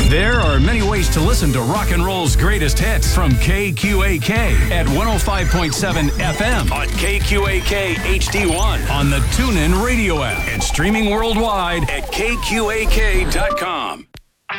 There are many ways to listen to rock and roll's greatest hits from KQAK at 105.7 FM on KQAK HD1 on the TuneIn Radio app and streaming worldwide at KQAK.com.